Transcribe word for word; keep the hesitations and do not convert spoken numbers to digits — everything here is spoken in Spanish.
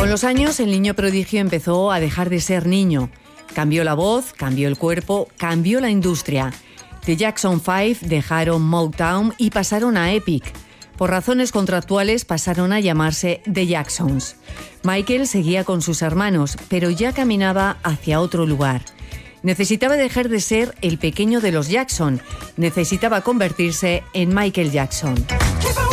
los años, el niño prodigio empezó a dejar de ser niño. Cambió la voz, cambió el cuerpo, cambió la industria. The Jackson Five dejaron Motown y pasaron a Epic. Por razones contractuales pasaron a llamarse The Jacksons. Michael seguía con sus hermanos, pero ya caminaba hacia otro lugar. Necesitaba dejar de ser el pequeño de los Jackson. Necesitaba convertirse en Michael Jackson.